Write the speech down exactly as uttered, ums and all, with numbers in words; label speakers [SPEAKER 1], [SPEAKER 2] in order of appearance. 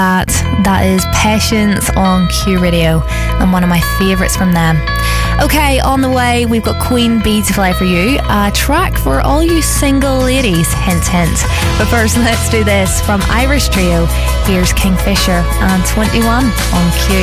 [SPEAKER 1] That, that is Patience on Q Radio, and one of my favourites from them. Okay, on the way, we've got Queen Bee to play for you, a track for all you single ladies, hint hint. But first, let's do this from Irish Trio. Here's Kingfisher and twenty-one on Q.